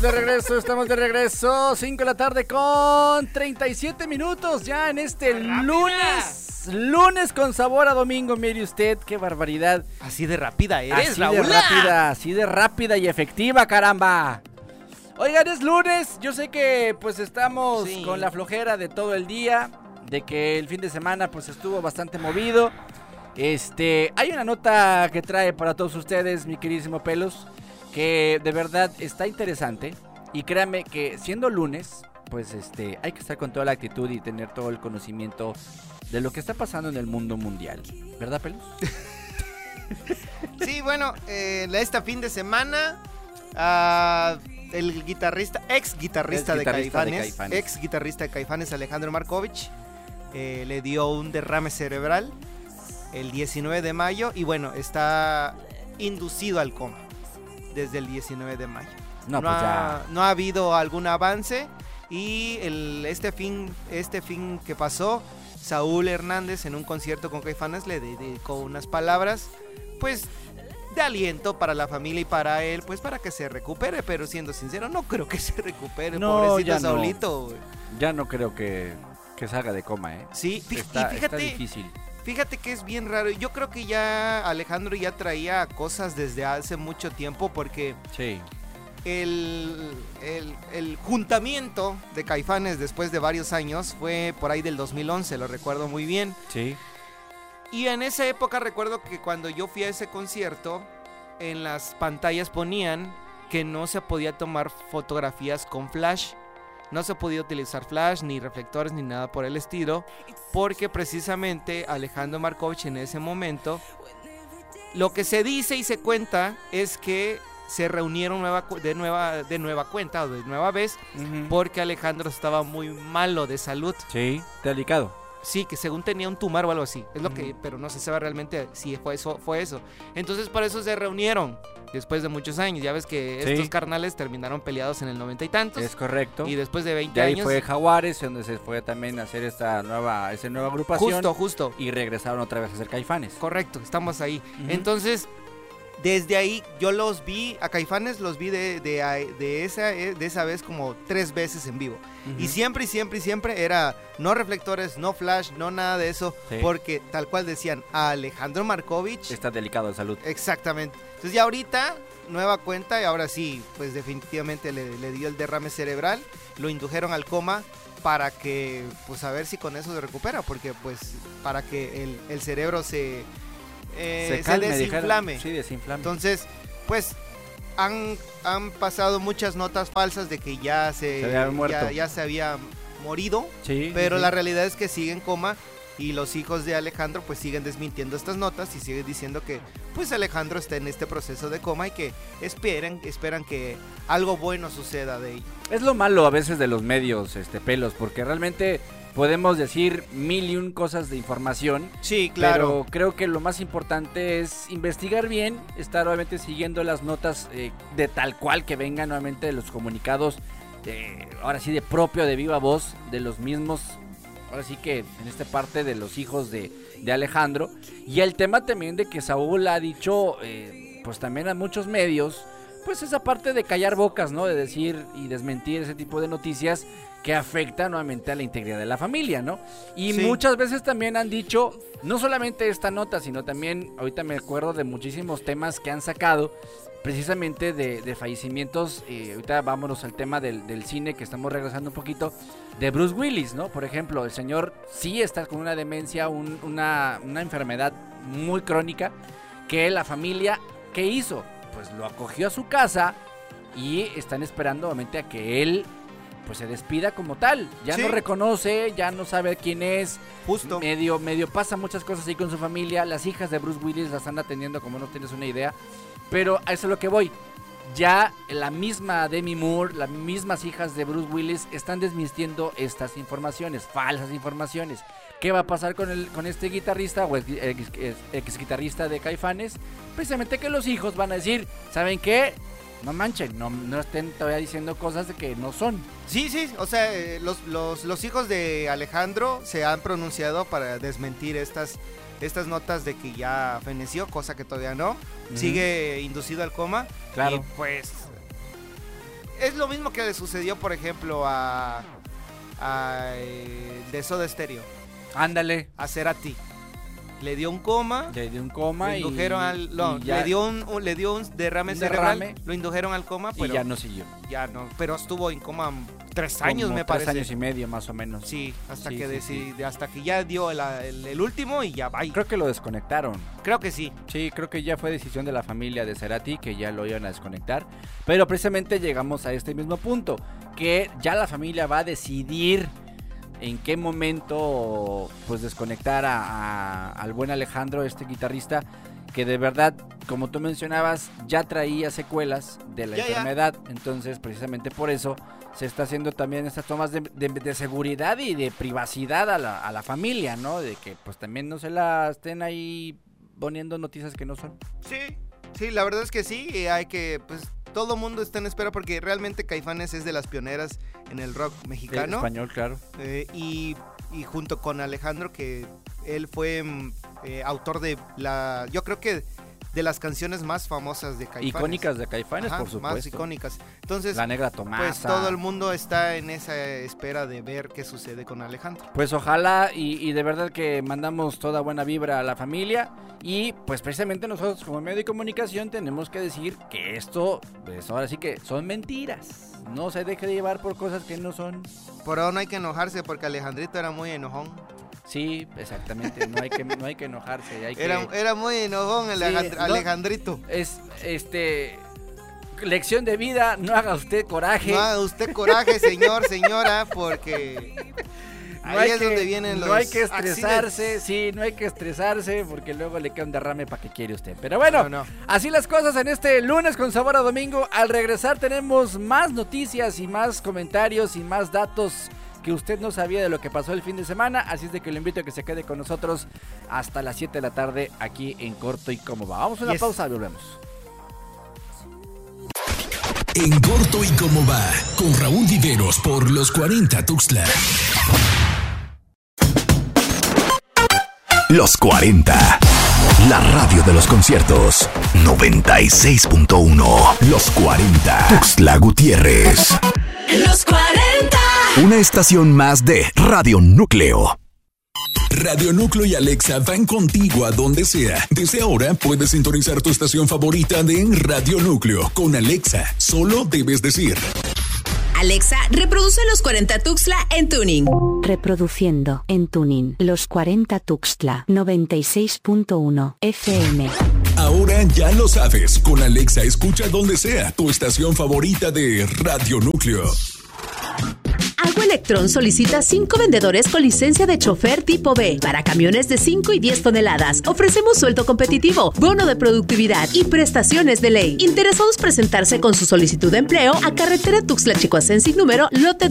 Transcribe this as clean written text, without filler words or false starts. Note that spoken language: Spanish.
estamos de regreso, 5 de la tarde con 37 minutos ya en este lunes con sabor a domingo, mire usted, qué barbaridad. Así de rápida eres, Raúl. Así de rápida y efectiva, caramba. Oigan, es lunes, yo sé que pues estamos con la flojera de todo el día, de que el fin de semana pues estuvo bastante movido. Hay una nota que trae para todos ustedes, mi queridísimo Pelos, que de verdad está interesante. Y créanme que siendo lunes, pues hay que estar con toda la actitud y tener todo el conocimiento de lo que está pasando en el mundo mundial. ¿Verdad, Pelos? Sí, bueno, esta fin de semana, el ex guitarrista de Caifanes, Alejandro Markovich, le dio un derrame cerebral el 19 de mayo y bueno, está inducido al coma desde el 19 de mayo. No ha habido algún avance y este fin que pasó, Saúl Hernández en un concierto con Caifanes le dedicó unas palabras pues de aliento para la familia y para él, pues para que se recupere, pero siendo sincero, no creo que se recupere, pobrecito Saulito. Ya no creo que salga de coma, ¿eh? Sí, está difícil. Fíjate que es bien raro. Yo creo que ya Alejandro ya traía cosas desde hace mucho tiempo porque el juntamiento de Caifanes después de varios años fue por ahí del 2011, lo recuerdo muy bien. Sí. Y en esa época recuerdo que cuando yo fui a ese concierto, en las pantallas ponían que no se podía tomar fotografías con flash. No se podía utilizar flash, ni reflectores, ni nada por el estilo, porque precisamente Alejandro Markovich en ese momento, lo que se dice y se cuenta es que se reunieron de nueva cuenta o de nueva vez, porque Alejandro estaba muy malo de salud. Sí, delicado. Sí, que según tenía un tumor o algo así, es lo que, pero no se sabe realmente si fue eso. Entonces por eso se reunieron. Después de muchos años, ya ves que estos carnales terminaron peleados en el 90 y tantos. Es correcto. Y después de 20 años. Y ahí fue Jaguares, donde se fue también a hacer esa nueva agrupación. Justo. Y regresaron otra vez a ser Caifanes. Correcto, estamos ahí. Entonces, desde ahí yo los vi, a Caifanes los vi de esa vez como 3 veces en vivo. Y siempre era no reflectores, no flash, no nada de eso. Porque tal cual decían, a Alejandro Markovich está delicado de salud. Exactamente. Entonces ya ahorita, nueva cuenta y ahora sí, pues definitivamente le dio el derrame cerebral, lo indujeron al coma para que, pues a ver si con eso se recupera, porque pues para que el cerebro se desinflame. Sí, desinflame. Entonces, pues han pasado muchas notas falsas de que ya se había morido, pero la realidad es que sigue en coma. Y los hijos de Alejandro pues siguen desmintiendo estas notas y siguen diciendo que pues Alejandro está en este proceso de coma y que esperan que algo bueno suceda de ello. Es lo malo a veces de los medios, Pelos, porque realmente podemos decir 1001 cosas de información. Sí, claro. Pero creo que lo más importante es investigar bien, estar obviamente siguiendo las notas de tal cual que vengan nuevamente de los comunicados, ahora sí de propio, de viva voz, de los mismos. Ahora sí que en esta parte de los hijos de Alejandro. Y el tema también de que Saúl ha dicho, pues también a muchos medios, pues esa parte de callar bocas, ¿no? De decir y desmentir ese tipo de noticias que afectan nuevamente a la integridad de la familia, ¿no? Y muchas veces también han dicho, no solamente esta nota, sino también, ahorita me acuerdo de muchísimos temas que han sacado, precisamente de fallecimientos. Ahorita vámonos al tema del cine, que estamos regresando un poquito, de Bruce Willis, ¿no? Por ejemplo, el señor sí está con una demencia, una enfermedad muy crónica, que la familia, ¿qué hizo? Pues lo acogió a su casa y están esperando obviamente a que él pues se despida como tal. Ya no reconoce, ya no sabe quién es. Justo. Medio pasa muchas cosas ahí con su familia. Las hijas de Bruce Willis las están atendiendo como no tienes una idea. Pero a eso es lo que voy. Ya la misma Demi Moore, las mismas hijas de Bruce Willis están desmintiendo estas informaciones, falsas informaciones. ¿Qué va a pasar con este guitarrista o ex guitarrista de Caifanes? Precisamente que los hijos van a decir, ¿saben qué? No manchen, no estén todavía diciendo cosas de que no son. Sí, o sea, los hijos de Alejandro se han pronunciado para desmentir estas notas de que ya feneció, cosa que todavía no. Sigue inducido al coma. Claro. Y pues es lo mismo que le sucedió, por ejemplo, a de Soda Stereo. Ándale. A Cerati. Le dio un coma. Le dio un derrame cerebral. Lo indujeron al coma, pero y ya no siguió. Ya no, pero estuvo en coma 3 años, me parece. 3 años y medio, más o menos. Sí, hasta que ya dio el último y ya va. Creo que lo desconectaron. Creo que sí. Sí, creo que ya fue decisión de la familia de Cerati que ya lo iban a desconectar. Pero precisamente llegamos a este mismo punto, que ya la familia va a decidir en qué momento pues desconectar al buen Alejandro, este guitarrista que de verdad, como tú mencionabas, ya traía secuelas de la enfermedad. Entonces precisamente por eso se está haciendo también estas tomas de seguridad y de privacidad a la familia, ¿no? De que pues también no se la estén ahí poniendo noticias que no son. Sí, la verdad es que sí, hay que, pues todo mundo está en espera porque realmente Caifanes es de las pioneras en el rock mexicano. Español, claro. Y junto con Alejandro, que él fue autor de yo creo que de las canciones más famosas de Caifanes. Icónicas de Caifanes, por supuesto. Más icónicas. Entonces, La Negra Tomasa. Pues todo el mundo está en esa espera de ver qué sucede con Alejandro. Pues ojalá y de verdad que mandamos toda buena vibra a la familia y pues precisamente nosotros como medio de comunicación tenemos que decir que esto, pues ahora sí que son mentiras. No se deje de llevar por cosas que no son. Por ahora no hay que enojarse porque Alejandrito era muy enojón. Sí, exactamente, no hay que enojarse. Era muy enojón Alejandrito. Es lección de vida, no haga usted coraje. No haga usted coraje, señor, señora, porque ahí es donde vienen los No hay que estresarse, accidentes. Sí, no hay que estresarse porque luego le queda un derrame para que quiere usted. Pero bueno, Así las cosas en este lunes con sabor a domingo. Al regresar tenemos más noticias y más comentarios y más datos que usted no sabía de lo que pasó el fin de semana, así es de que lo invito a que se quede con nosotros hasta las 7 de la tarde aquí en Corto y Cómo Va. Vamos a una pausa y volvemos. En Corto y Cómo Va, con Raúl Viveros por los 40 Tuxtla. Los 40, la radio de los conciertos. 96.1, Los 40, Tuxtla Gutiérrez. Los 40. Una estación más de Radio Núcleo. Radio Núcleo y Alexa van contigo a donde sea. Desde ahora puedes sintonizar tu estación favorita de Radio Núcleo. Con Alexa, solo debes decir: Alexa, reproduce Los 40 Tuxtla en tuning. Reproduciendo en tuning Los 40 Tuxtla 96.1 FM. Ahora ya lo sabes. Con Alexa escucha donde sea tu estación favorita de Radio Núcleo. Agua Electrón solicita 5 vendedores con licencia de chofer tipo B para camiones de 5 y 10 toneladas. Ofrecemos sueldo competitivo, bono de productividad y prestaciones de ley. Interesados presentarse con su solicitud de empleo a carretera Tuxtla Chicoacén sin número, lote